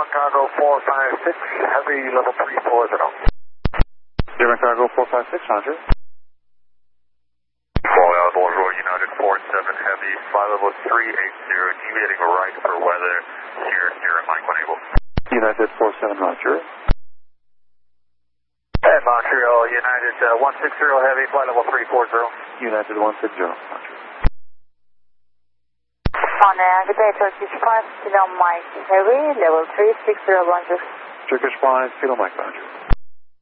Cargo 456, heavy level 340. German Cargo 456, Roger. Bonjour, United 47 Heavy, flight level 380, deviating right for weather here at Mike 1 Able. United 47, Roger. Hey, Montreal, United 160 Heavy, flight level 340. United 160, Roger. On good day, Turkish 5, Kilo Mike Heavy, level 360, Roger. Turkish 5, Kilo Mike, Roger.